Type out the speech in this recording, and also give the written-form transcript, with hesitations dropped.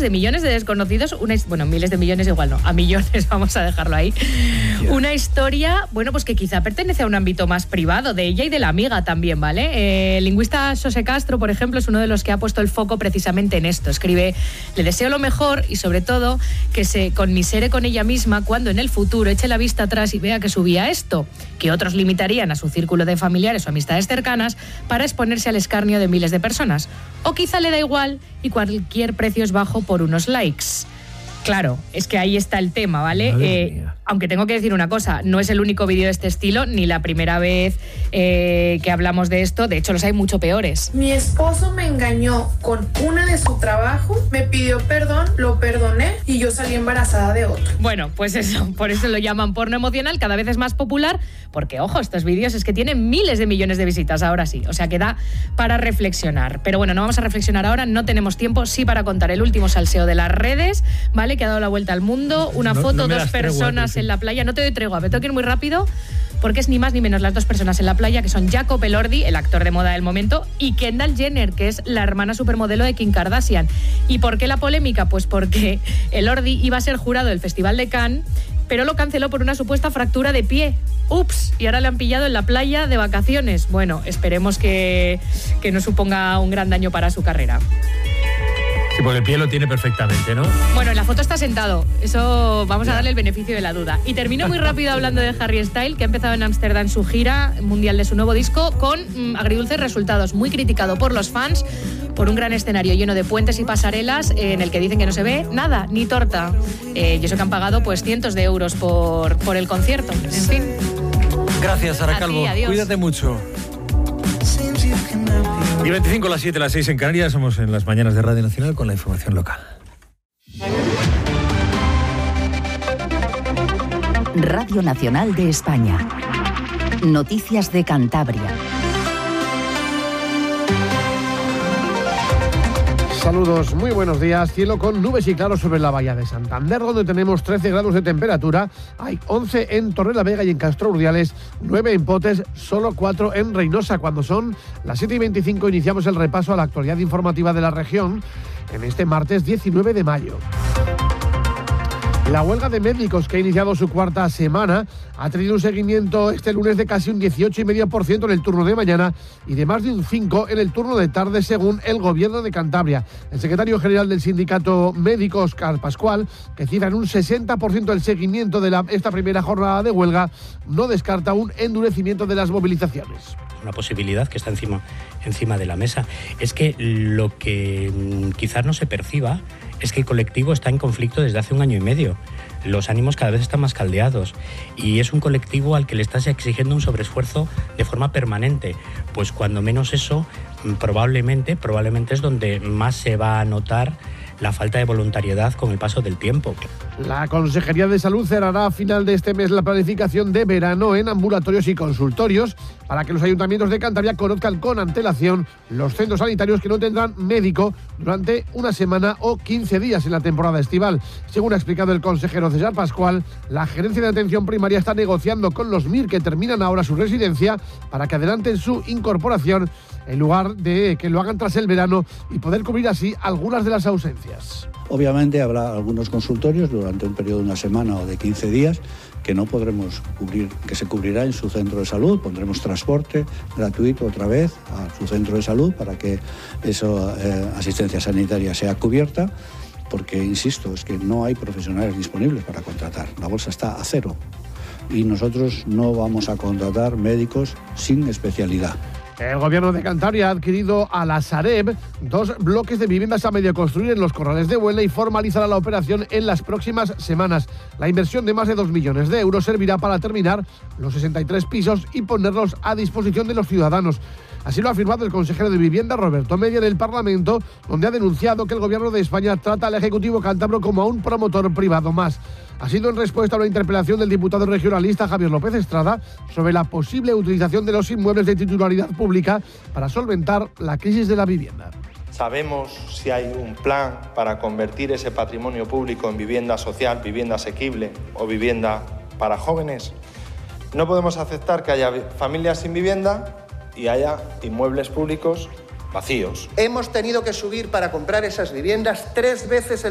de millones de desconocidos, miles de millones igual no, a millones, vamos a dejarlo ahí. Una historia, pues que quizá pertenece a un ámbito más privado, de ella y de la amiga también, ¿vale? El lingüista Xosé Castro, por ejemplo, es uno de los que ha puesto el foco precisamente en esto. Escribe: le deseo lo mejor y sobre todo que se conmisere con ella misma cuando en el futuro eche la vista atrás y vea que subía esto, que otros limitarían a su círculo de familiares o amistades cercanas para exponerse al escarnio de miles de personas. O quizá le da igual y cualquier precio es bajo por unos likes. Claro, es que ahí está el tema, ¿vale? Aunque tengo que decir una cosa, no es el único vídeo de este estilo, ni la primera vez que hablamos de esto, de hecho los hay mucho peores. Mi esposo me engañó con una de su trabajo, me pidió perdón, lo perdoné y yo salí embarazada de otro. Bueno, pues eso, por eso lo llaman porno emocional, cada vez es más popular, porque ojo, estos vídeos es que tienen miles de millones de visitas ahora sí, o sea que da para reflexionar. Pero bueno, no vamos a reflexionar ahora, no tenemos tiempo, sí para contar el último salseo de las redes, ¿vale? Que ha dado la vuelta al mundo, una foto, dos personas en la playa, no te doy tregua, me tengo que ir muy rápido, porque es ni más ni menos las dos personas en la playa, que son Jacob Elordi, el actor de moda del momento, y Kendall Jenner, que es la hermana supermodelo de Kim Kardashian. ¿Y por qué la polémica? Pues porque Elordi iba a ser jurado del Festival de Cannes, pero lo canceló por una supuesta fractura de pie. ¡Ups! Y ahora le han pillado en la playa de vacaciones. Bueno, esperemos que no suponga un gran daño para su carrera. Sí, porque el pie lo tiene perfectamente, ¿no? Bueno, en la foto está sentado. Eso vamos a darle el beneficio de la duda. Y termino muy rápido hablando de Harry Styles, que ha empezado en Ámsterdam su gira mundial de su nuevo disco con agridulces resultados. Muy criticado por los fans por un gran escenario lleno de puentes y pasarelas en el que dicen que no se ve nada, ni torta. Y eso que han pagado pues cientos de euros por el concierto. En fin. Gracias, Sara Calvo. Cuídate mucho. Y 25 a las 7, las 6 en Canarias, somos en las mañanas de Radio Nacional con la información local. Radio Nacional de España. Noticias de Cantabria. Saludos, muy buenos días. Cielo con nubes y claros sobre la bahía de Santander, donde tenemos 13 grados de temperatura. Hay 11 en Torrelavega y en Castro Urdiales, 9 en Potes, solo 4 en Reynosa. Cuando son las 7:25 iniciamos el repaso a la actualidad informativa de la región en este martes 19 de mayo. La huelga de médicos, que ha iniciado su cuarta semana, ha tenido un seguimiento este lunes de casi un 18,5% en el turno de mañana y de más de un 5% en el turno de tarde, según el Gobierno de Cantabria. El secretario general del sindicato médico, Óscar Pascual, que cifra en un 60% el seguimiento de esta primera jornada de huelga, no descarta un endurecimiento de las movilizaciones. Una posibilidad que está encima de la mesa. Es que lo que quizás no se perciba es que el colectivo está en conflicto desde hace 1 año y medio. Los ánimos cada vez están más caldeados y es un colectivo al que le estás exigiendo un sobreesfuerzo de forma permanente. Pues cuando menos eso, probablemente es donde más se va a notar la falta de voluntariedad con el paso del tiempo. La Consejería de Salud cerrará a final de este mes la planificación de verano en ambulatorios y consultorios para que los ayuntamientos de Cantabria conozcan con antelación los centros sanitarios que no tendrán médico durante una semana o 15 días en la temporada estival. Según ha explicado el consejero César Pascual, la Gerencia de Atención Primaria está negociando con los MIR que terminan ahora su residencia para que adelanten su incorporación en lugar de que lo hagan tras el verano y poder cubrir así algunas de las ausencias. Obviamente habrá algunos consultorios durante un periodo de una semana o de 15 días que no podremos cubrir, que se cubrirá en su centro de salud. Pondremos transporte gratuito otra vez a su centro de salud para que esa asistencia sanitaria sea cubierta, porque, insisto, es que no hay profesionales disponibles para contratar. La bolsa está a cero y nosotros no vamos a contratar médicos sin especialidad. El Gobierno de Cantabria ha adquirido a la Sareb 2 bloques de viviendas a medio construir en los Corrales de Buelna y formalizará la operación en las próximas semanas. La inversión de más de 2 millones de euros servirá para terminar los 63 pisos y ponerlos a disposición de los ciudadanos. Así lo ha afirmado el consejero de Vivienda, Roberto Media, en el Parlamento, donde ha denunciado que el Gobierno de España trata al Ejecutivo cántabro como a un promotor privado más. Ha sido en respuesta a una interpelación del diputado regionalista Javier López Estrada sobre la posible utilización de los inmuebles de titularidad pública para solventar la crisis de la vivienda. ¿Sabemos si hay un plan para convertir ese patrimonio público en vivienda social, vivienda asequible o vivienda para jóvenes? No podemos aceptar que haya familias sin vivienda y haya inmuebles públicos vacíos. Hemos tenido que subir para comprar esas viviendas 3 veces